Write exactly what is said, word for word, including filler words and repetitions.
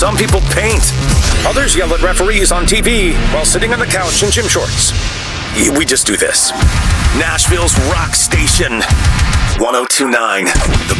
Some people paint. Others yell at referees on T V while sitting on the couch in gym shorts. We just do this. Nashville's rock station. one oh two point nine. The